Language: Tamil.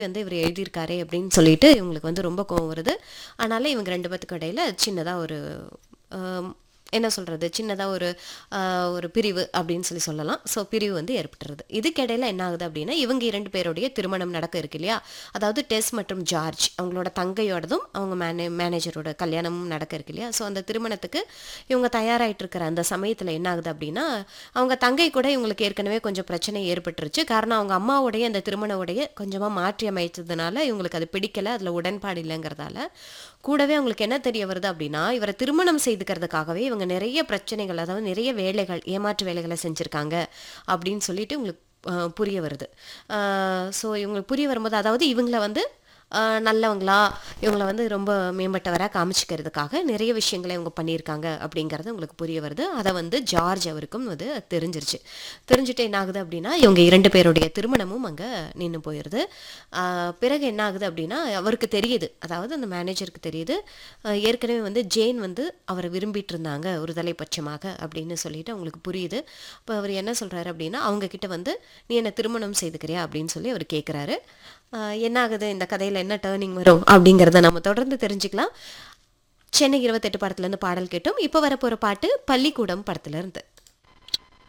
வந்து இவர் எழுதியிருக்காரே அப்படின்னு சொல்லிட்டு இவங்களுக்கு வந்து ரொம்ப கோவம் வருது. அதனால இவங்க 2 பேத்துக்கும் இடையில சின்னதா ஒரு அம், என்ன சொல்றது, சின்னதா ஒரு பிரிவு அப்படின்னு சொல்லலாம். ஸோ பிரிவு வந்து ஏற்பட்டுருது. இதுக்கிடையில என்ன ஆகுது அப்படின்னா, இவங்க 2 பேருடைய திருமணம் நடக்க இருக்கு இல்லையா? அதாவது டெஸ் மற்றும் ஜார்ஜ் அவங்களோட தங்கையோடதும் அவங்க மேனேஜரோட கல்யாணமும் நடக்க இருக்கு இல்லையா? ஸோ அந்த திருமணத்துக்கு இவங்க தயாராயிட்டு இருக்கிற அந்த சமயத்தில் என்ன ஆகுது அப்படின்னா, அவங்க தங்கை கூட இவங்களுக்கு ஏற்கனவே கொஞ்சம் பிரச்சனை ஏற்பட்டுருச்சு. காரணம் அவங்க அம்மாவுடைய அந்த திருமண உடைய கொஞ்சமாக மாற்றி அமைச்சதுனால இவங்களுக்கு அது பிடிக்கல, அதில் உடன்பாடு இல்லைங்கிறதால கூடவே அவங்களுக்கு என்ன தெரிய வருது அப்படின்னா, இவரை திருமணம் செய்துக்கிறதுக்காகவே இவங்க நிறைய பிரச்சனைகள், அதாவது நிறைய வேலைகள், ஏமாற்று வேலைகளை செஞ்சுருக்காங்க அப்படின்னு சொல்லிட்டு உங்களுக்கு புரிய வருது. ஸோ இவங்களுக்கு புரிய வரும்போது, அதாவது இவங்கள வந்து நல்லவங்களா, இவங்கள வந்து ரொம்ப மேம்பட்டவராக காமிச்சிக்கிறதுக்காக நிறைய விஷயங்களை இவங்க பண்ணியிருக்காங்க அப்படிங்கிறது உங்களுக்கு புரிய வருது. அதை வந்து ஜார்ஜ் அவருக்கும் வந்து தெரிஞ்சிருச்சு. தெரிஞ்சுட்டு என்ன ஆகுது அப்படின்னா, இவங்க 2 பேருடைய திருமணமும் அங்கே நின்று போயிடுது. பிறகு என்ன ஆகுது அப்படின்னா, அவருக்கு தெரியுது, அதாவது அந்த மேனேஜருக்கு தெரியுது, ஏற்கனவே வந்து ஜேன் வந்து அவரை விரும்பிட்டு இருந்தாங்க ஒரு தலைப்பட்சமாக அப்படின்னு சொல்லிட்டு அவங்களுக்கு புரியுது. இப்போ அவர் என்ன சொல்கிறாரு அப்படின்னா, அவங்க கிட்ட வந்து நீ என்ன திருமணம் செய்துக்கிறியா அப்படின்னு சொல்லி அவர் கேட்குறாரு. என்ன ஆகுது, இந்த கதையில் என்ன டேர்னிங் வரும் அப்படிங்கிறத நம்ம தொடர்ந்து தெரிஞ்சுக்கலாம். சென்னை 28 படத்துலேருந்து பாடல் கேட்டோம். இப்போ வரப்போகிற பாட்டு பள்ளிக்கூடம் படத்துலேருந்து.